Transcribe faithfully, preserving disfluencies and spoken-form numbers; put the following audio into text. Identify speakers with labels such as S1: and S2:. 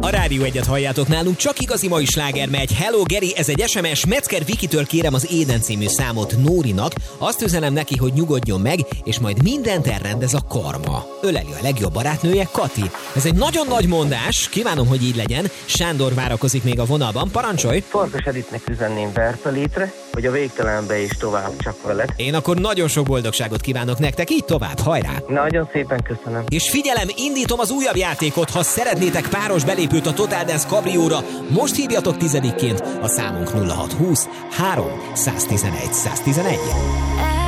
S1: A Rádió Egyet halljátok, nálunk csak igazi mai sláger megy. Hello Geri, ez egy es em es, Metzger Vikitől kérem az Éden című számot Nórinak. Azt üzenem neki, hogy nyugodjon meg, és majd mindent elrendez a karma. Öleli a legjobb barátnője, Kati. Ez egy nagyon nagy mondás, kívánom, hogy így legyen. Sándor várakozik még a vonalban, parancsolj!
S2: Farkas Editnek üzenném Verta létre, hogy a végtelenbe is tovább csak veled.
S1: Én akkor nagyon sok boldogságot kívánok nektek, így tovább, hajrá!
S2: Nagyon szépen köszönöm.
S1: És figyelem, indítom az újabb játékot, ha szeretnétek páros belépőt a Total Dance Cabrióra, most hívjatok tizedikként, a számunk nulla hat húsz három tizenegy száz tizenegy.